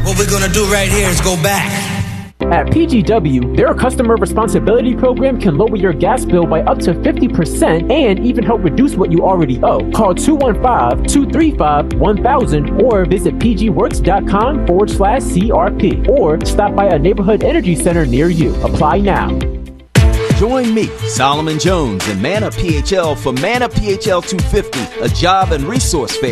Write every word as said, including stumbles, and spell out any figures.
What we're gonna do right here is go back. At P G W, their customer responsibility program can lower your gas bill by up to fifty percent and even help reduce what you already owe. Call two one five, two three five, one thousand or visit pgworks.com forward slash CRP or stop by a neighborhood energy center near you. Apply now. Join me, Solomon Jones, and Mana P H L for Mana P H L two fifty, a job and resource fair